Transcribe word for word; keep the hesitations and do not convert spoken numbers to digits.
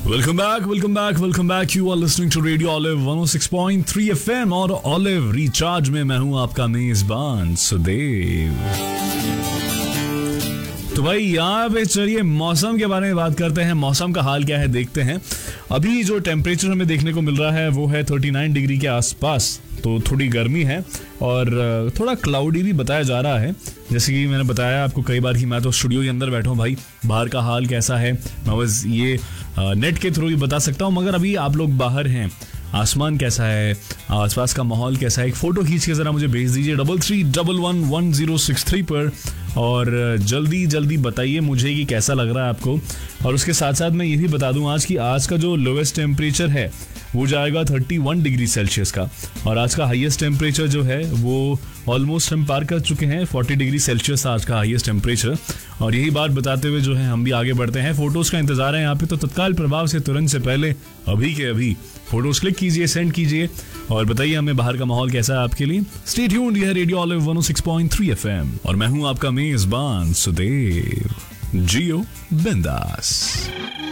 Welcome back welcome back welcome back you are listening to radio olive one O six point three FM और olive recharge में मैं हूं आपका मेजबान सुदेव। तो भाई यहाँ पे चलिए मौसम के बारे में बात करते हैं। मौसम का हाल क्या है देखते हैं। अभी जो टेम्परेचर हमें देखने को मिल रहा है वो है उनतालीस डिग्री के आसपास, तो थोड़ी गर्मी है और थोड़ा क्लाउडी भी बताया जा रहा है। जैसे कि मैंने बताया आपको कई बार कि मैं तो स्टूडियो के अंदर बैठा हूँ भाई, बाहर का हाल कैसा है मैं बस ये नेट के थ्रू ही बता सकता हूँ। मगर अभी आप लोग बाहर हैं, आसमान कैसा है, आसपास का माहौल कैसा है, एक फोटो खींच के जरा मुझे भेज दीजिए double three double one one zero six three पर और जल्दी जल्दी बताइए मुझे कि कैसा लग रहा है आपको। और उसके साथ साथ मैं ये भी बता दूं आज की आज का जो लोवेस्ट टेम्परेचर है वो जाएगा इकतीस डिग्री सेल्सियस का, और आज का हाईएस्ट टेम्परेचर जो है वो ऑलमोस्ट हम पार कर चुके हैं। चालीस डिग्री सेल्सियस आज का हाईएस्ट टेम्परेचर। और यही बात बताते हुए जो है हम भी आगे बढ़ते हैं। फोटोज का इंतजार है यहाँ पे, तो तत्काल प्रभाव से तुरंत से पहले अभी के अभी फोटोज क्लिक कीजिए, सेंड कीजिए और बताइए हमें बाहर का माहौल कैसा है आपके लिए। स्टे ट्यून्ड, यह रेडियो ऑलिव वन ओ सिक्स पॉइंट थ्री एफएम और मैं हूं आपका मेजबान सुदेव। जियो बिंदास।